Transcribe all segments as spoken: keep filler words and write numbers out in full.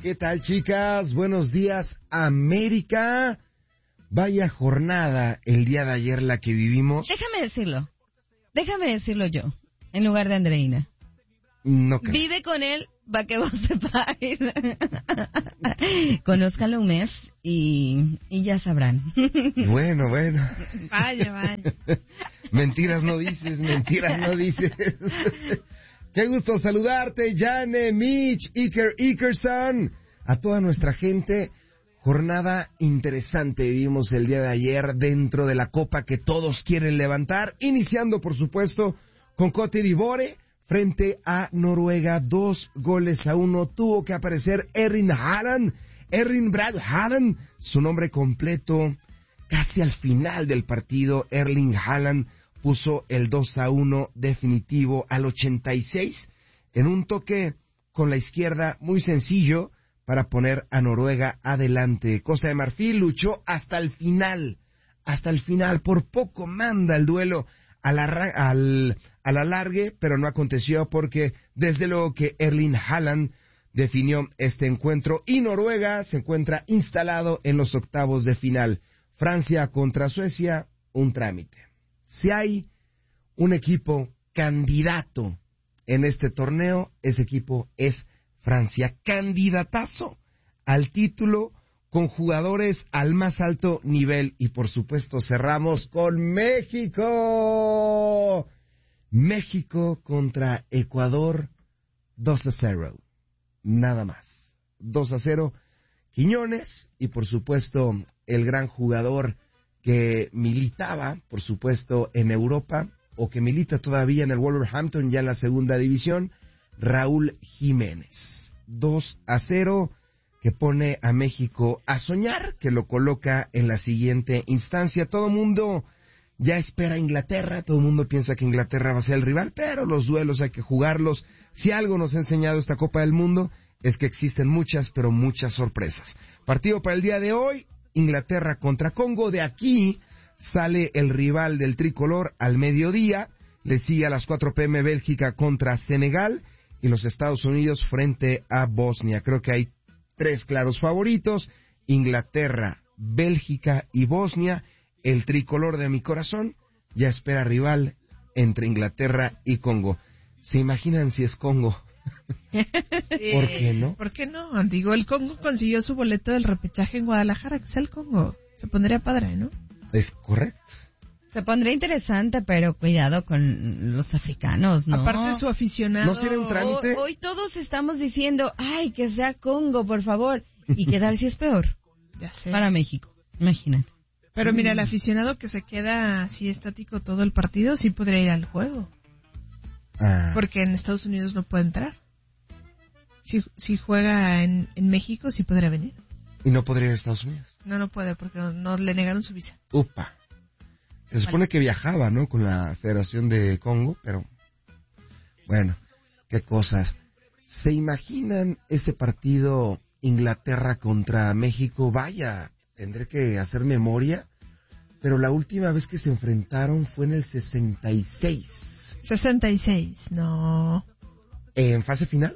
¿Qué tal, chicas? Buenos días, América. Vaya jornada el día de ayer la que vivimos. Déjame decirlo. Déjame decirlo yo, en lugar de Andreina. No creo. Vive con él para que vos sepáis. Conózcanlo un mes y, y ya sabrán. Bueno, bueno. Vaya, vaya. Mentiras no dices, mentiras no dices. Qué gusto saludarte, Jane, Mitch, Iker, Ikerson, a toda nuestra gente. Jornada interesante vivimos el día de ayer dentro de la copa que todos quieren levantar, iniciando por supuesto con Cote d'Ivoire frente a Noruega, dos goles a uno. Tuvo que aparecer Erling Haaland, Erling Brad Haaland, su nombre completo. Casi al final del partido, Erling Haaland puso el dos a uno definitivo al ochenta y seis en un toque con la izquierda muy sencillo para poner a Noruega adelante. Costa de Marfil luchó hasta el final, hasta el final, por poco manda el duelo al, al, al alargue, pero no aconteció porque desde luego que Erling Haaland definió este encuentro y Noruega se encuentra instalado en los octavos de final. Francia contra Suecia, un trámite. Si hay un equipo candidato en este torneo, ese equipo es Francia, candidatazo al título con jugadores al más alto nivel. Y por supuesto cerramos con México. México contra Ecuador, dos a cero. Nada más. dos a cero. Quiñones y por supuesto el gran jugador que militaba, por supuesto, en Europa o que milita todavía en el Wolverhampton ya en la segunda división, Raúl Jiménez. dos a cero que pone a México a soñar, que lo coloca en la siguiente instancia. Todo mundo ya espera a Inglaterra, todo el mundo piensa que Inglaterra va a ser el rival, pero los duelos hay que jugarlos. Si algo nos ha enseñado esta Copa del Mundo es que existen muchas, pero muchas sorpresas. Partido para el día de hoy, Inglaterra contra Congo. De aquí sale el rival del tricolor al mediodía, le sigue a las cuatro pm Bélgica contra Senegal y los Estados Unidos frente a Bosnia. Creo que hay tres claros favoritos, Inglaterra, Bélgica y Bosnia. El tricolor de mi corazón ya espera rival entre Inglaterra y Congo. ¿Se imaginan si es Congo? ¿Por qué no? ¿Por qué no? Digo, el Congo consiguió su boleto del repechaje en Guadalajara, que es el Congo. Se pondría padre, ¿no? Es correcto. Se pondría interesante, pero cuidado con los africanos, ¿no? Aparte su aficionado. ¿No sería un trámite? Hoy, hoy todos estamos diciendo, ay, que sea Congo, por favor. ¿Y qué tal si es peor? Ya sé. Para México, imagínate. Pero mira, el aficionado que se queda así estático todo el partido, sí podría ir al juego. Ah. Porque en Estados Unidos no puede entrar. Si, si juega en, en México, sí podría venir. ¿Y no podría ir a Estados Unidos? No, no puede, porque no, no le negaron su visa. Upa. Se supone vale. que viajaba, ¿no? Con la Federación de Congo, pero... Bueno, qué cosas. ¿Se imaginan ese partido Inglaterra contra México? Vaya, tendré que hacer memoria, pero la última vez que se enfrentaron fue en el sesenta y seis. sesenta y seis, no. ¿En fase final?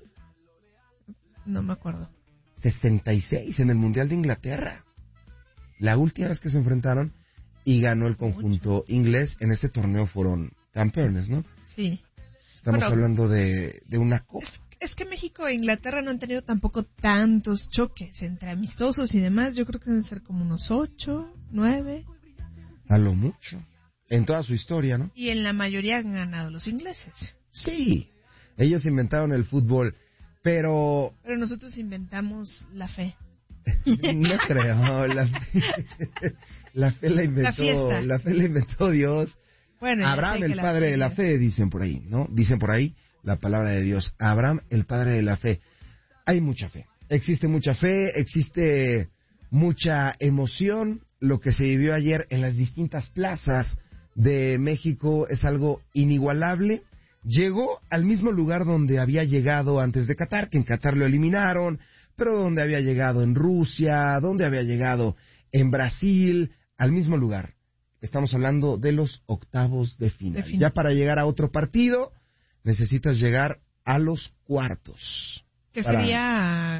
No me acuerdo. sesenta y seis, en el Mundial de Inglaterra. La última vez que se enfrentaron y ganó el conjunto Mucho. inglés. En este torneo fueron campeones, ¿no? Sí. Estamos bueno, hablando de, de una copa. Es, es que México e Inglaterra no han tenido tampoco tantos choques entre amistosos y demás. Yo creo que deben ser como unos ocho, nueve. A lo mucho. En toda su historia, ¿no? Y en la mayoría han ganado los ingleses. Sí. Ellos inventaron el fútbol, pero... Pero nosotros inventamos la fe. No creo. La fe, la fe la inventó... La, la fe la inventó Dios. Bueno, Abraham, el padre de la fe, dicen por ahí, ¿no? Dicen por ahí la palabra de Dios. Abraham, el padre de la fe. Hay mucha fe. Existe mucha fe, existe mucha emoción. Lo que se vivió ayer en las distintas plazas de México es algo inigualable. Llegó al mismo lugar donde había llegado antes de Qatar, que en Qatar lo eliminaron, pero donde había llegado en Rusia, donde había llegado en Brasil, al mismo lugar. Estamos hablando de los octavos de final. de final. Ya para llegar a otro partido, necesitas llegar a los cuartos. Que para... sería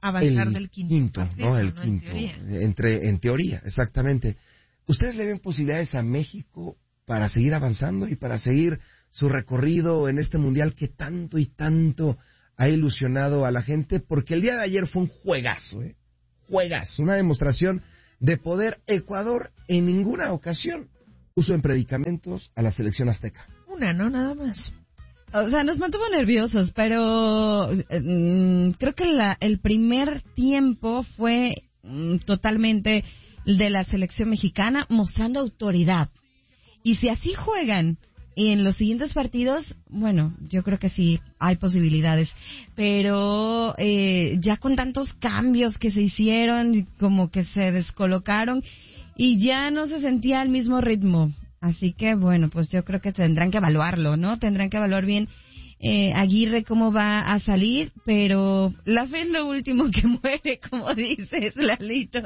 avanzar el del quinto, quinto partido, ¿no? El ¿no? quinto, En teoría. entre en teoría, exactamente. ¿Ustedes le ven posibilidades a México para seguir avanzando y para seguir su recorrido en este mundial que tanto y tanto ha ilusionado a la gente? Porque el día de ayer fue un juegazo, ¿eh? Juegazo, una demostración de poder. Ecuador en ninguna ocasión puso en predicamentos a la selección azteca. Una, ¿no? Nada más. O sea, nos mantuvo nerviosos, pero eh, creo que la, el primer tiempo fue mm, totalmente de la selección mexicana mostrando autoridad. Y si así juegan en los siguientes partidos, bueno, yo creo que sí hay posibilidades. Pero eh, ya con tantos cambios que se hicieron, como que se descolocaron y ya no se sentía el mismo ritmo. Así que, bueno, pues yo creo que tendrán que evaluarlo, ¿no? Tendrán que evaluar bien eh, Aguirre cómo va a salir, pero la fe es lo último que muere, como dices, Lalito.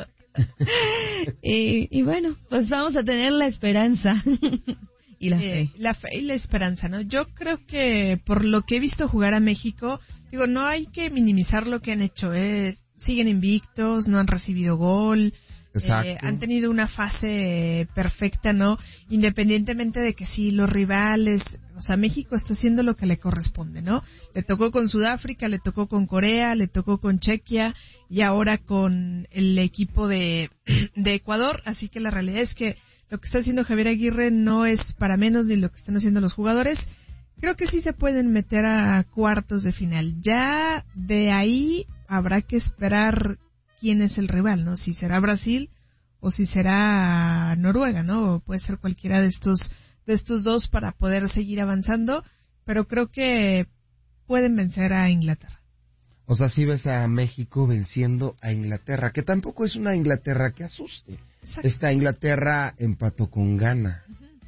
y, y bueno, pues vamos a tener la esperanza y la fe. Eh, la fe y la esperanza, ¿no? Yo creo que por lo que he visto jugar a México, digo, no hay que minimizar lo que han hecho, ¿eh? Siguen invictos, no han recibido gol. Eh, han tenido una fase perfecta, ¿no? Independientemente de que sí, los rivales, o sea, México está haciendo lo que le corresponde, ¿no? Le tocó con Sudáfrica, le tocó con Corea, le tocó con Chequia y ahora con el equipo de, de Ecuador, así que la realidad es que lo que está haciendo Javier Aguirre no es para menos ni lo que están haciendo los jugadores. Creo que sí se pueden meter a cuartos de final. Ya de ahí habrá que esperar quién es el rival, ¿no? Si será Brasil o si será Noruega, ¿no? O puede ser cualquiera de estos de estos dos para poder seguir avanzando, pero creo que pueden vencer a Inglaterra. O sea, sí ves a México venciendo a Inglaterra, que tampoco es una Inglaterra que asuste. Exacto. Esta Inglaterra empató con Ghana.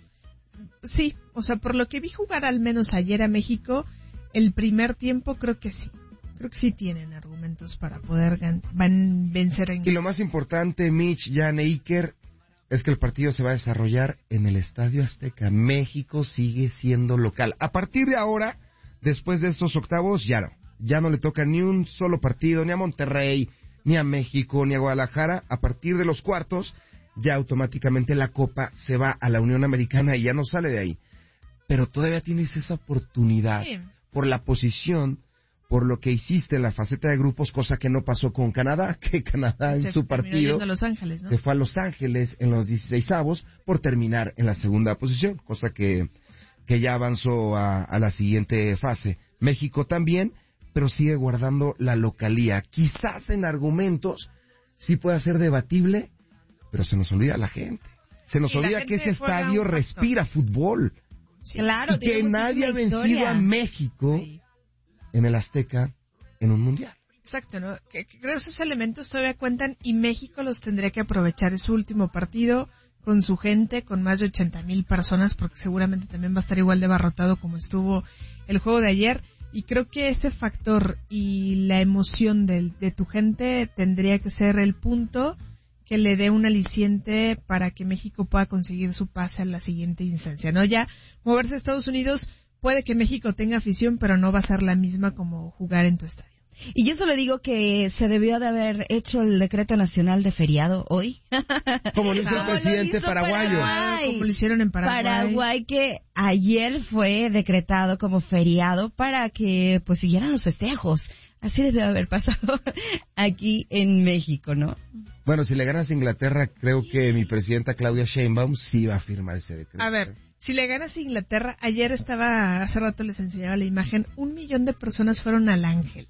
Sí, o sea, por lo que vi jugar al menos ayer a México, el primer tiempo creo que sí. Creo que sí tienen argumentos para poder gan- van vencer a Inglaterra. Y lo más importante, Mitch, Jan e Iker, es que el partido se va a desarrollar en el Estadio Azteca. México sigue siendo local. A partir de ahora, después de esos octavos, ya no. Ya no le toca ni un solo partido, ni a Monterrey, ni a México, ni a Guadalajara. A partir de los cuartos, ya automáticamente la Copa se va a la Unión Americana y ya no sale de ahí. Pero todavía tienes esa oportunidad sí. por la posición, por lo que hiciste en la faceta de grupos, cosa que no pasó con Canadá, que Canadá en se su partido a Los Ángeles, ¿no? se fue a Los Ángeles en los dieciseisavos por terminar en la segunda posición, cosa que, que ya avanzó a, a la siguiente fase. México también, pero sigue guardando la localía. Quizás en argumentos sí pueda ser debatible, pero se nos olvida la gente. Se nos y olvida que ese estadio respira fútbol. Sí. Claro, y que nadie ha vencido historia. a México sí. en el Azteca en un mundial. Exacto, ¿no? Que, que creo que esos elementos todavía cuentan y México los tendría que aprovechar. Es su último partido con su gente, con más de ochenta mil personas, porque seguramente también va a estar igual de abarrotado como estuvo el juego de ayer. Y creo que ese factor y la emoción de, de tu gente tendría que ser el punto que le dé un aliciente para que México pueda conseguir su pase a la siguiente instancia, ¿no? Ya moverse a Estados Unidos, puede que México tenga afición, pero no va a ser la misma como jugar en tu estadio. Y yo solo digo que se debió de haber hecho el decreto nacional de feriado hoy. Como lo hizo el presidente hizo paraguayo. Paraguay. Como lo hicieron en Paraguay. Paraguay, que ayer fue decretado como feriado para que pues siguieran los festejos. Así debe haber pasado aquí en México, ¿no? Bueno, si le ganas a Inglaterra, creo que mi presidenta Claudia Sheinbaum sí va a firmar ese decreto. A ver, si le ganas a Inglaterra, ayer estaba, hace rato les enseñaba la imagen, un millón de personas fueron al Ángel.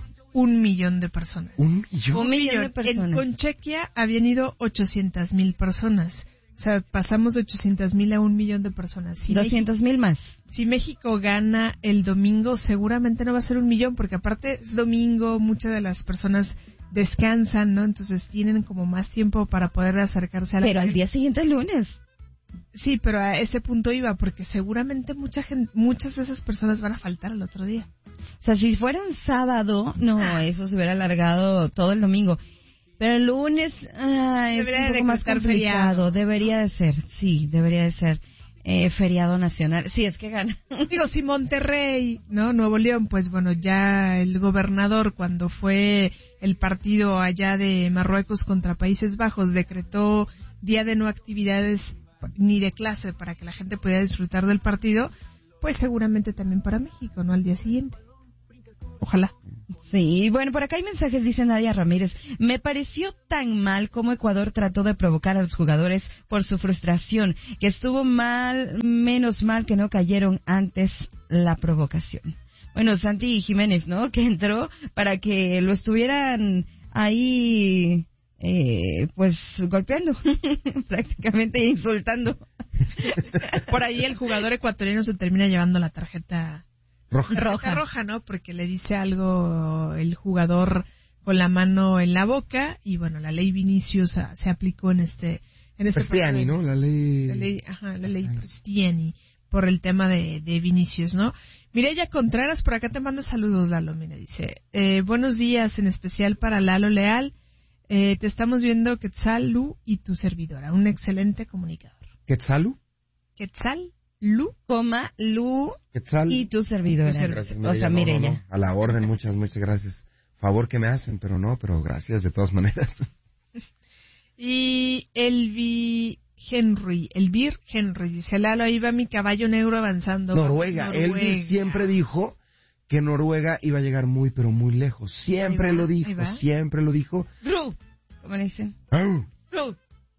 Un millón de personas. ¿Un millón? Un millón de personas. En, con Chequia habían ido ochocientas mil personas. O sea, pasamos de ochocientas mil a un millón de personas. Si doscientas mil más. Si México gana el domingo, seguramente no va a ser un millón, porque aparte es domingo, muchas de las personas descansan, ¿no? Entonces tienen como más tiempo para poder acercarse a la Pero al día siguiente es lunes. Sí, pero a ese punto iba, porque seguramente mucha gente, muchas de esas personas van a faltar al otro día. O sea, si fuera un sábado, no, ah. eso se hubiera alargado todo el domingo. Pero el lunes ah, es un poco más complicado. Feriado. Debería de ser, sí, debería de ser. eh, feriado nacional. Sí, es que gana. Digo, si Monterrey, ¿no? Nuevo León, pues bueno, ya el gobernador, cuando fue el partido allá de Marruecos contra Países Bajos, decretó día de no actividades ni de clase para que la gente pudiera disfrutar del partido, pues seguramente también para México, ¿no? Al día siguiente. Ojalá. Sí, bueno, por acá hay mensajes, dice Nadia Ramírez. Me pareció tan mal como Ecuador trató de provocar a los jugadores por su frustración, que estuvo mal, menos mal que no cayeron antes la provocación. Bueno, Santi Jiménez, ¿no? Que entró para que lo estuvieran ahí, eh, pues, golpeando, prácticamente insultando. Por ahí el jugador ecuatoriano se termina llevando la tarjeta roja. Roja. roja, ¿no? Porque le dice algo el jugador con la mano en la boca y bueno, la ley Vinicius a, se aplicó en este en este Prestiani, ¿no? La ley la ley, ajá, la ley Prestiani por el tema de, de Vinicius, ¿no? Mireya Contreras por acá te manda saludos, Lalo, mira, dice, eh, buenos días en especial para Lalo Leal. Eh, te estamos viendo Quetzal, Lu y tu servidora, un excelente comunicador. ¿Quetzalu? Quetzal, Lu, coma, Lu Quetzal. y tu servidora. Gracias, o sea, no, Mireya. no, no. A la orden, muchas, muchas gracias. Favor que me hacen, pero no, pero gracias de todas maneras. Y Elvi Henry, Elvir Henry, dice Lalo, ahí va mi caballo negro avanzando. Noruega, Noruega. Elvir siempre dijo que Noruega iba a llegar muy, pero muy lejos. Siempre va, lo dijo, siempre lo dijo. Ru, ¿cómo le dicen? Oh. Ru.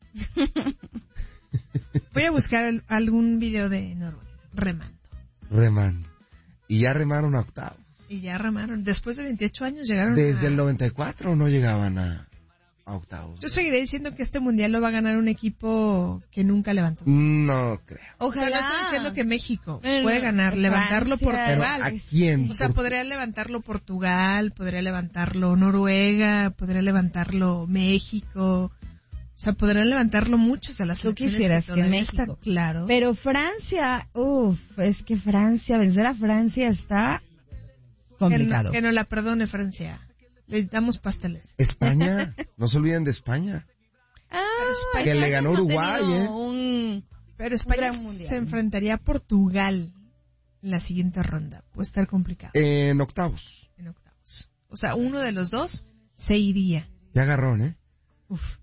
Voy a buscar el, algún video de Noruega, remando. Remando. Y ya remaron a octavos. Y ya remaron. Después de veintiocho años llegaron Desde a... el noventa y cuatro no llegaban a, a octavos. Yo seguiré diciendo que este mundial lo va a ganar un equipo que nunca levantó. No creo. Ojalá. O sea, no estoy diciendo que México Pero, puede ganar, levantarlo Francia. Portugal. Pero, ¿a quién? O sea, podría levantarlo Portugal, podría levantarlo Noruega, podría levantarlo México. O sea, podrán levantarlo muchas de las Tú selecciones quisieras que, que México, está claro. Pero Francia, uff, es que Francia, vencer a Francia está complicado. Que no, que no la perdone Francia. Les damos pasteles. España, no se olviden de España. Ah, España que le ganó no Uruguay, ¿eh? Un Pero España se enfrentaría a Portugal en la siguiente ronda. Puede estar complicado. En octavos. En octavos. O sea, uno de los dos se iría. Ya agarrón, ¿eh? Uf.